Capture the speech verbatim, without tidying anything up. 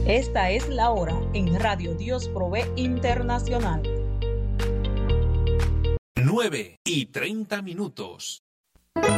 Esta es la hora en Radio Dios Provee Internacional. nueve y treinta minutos.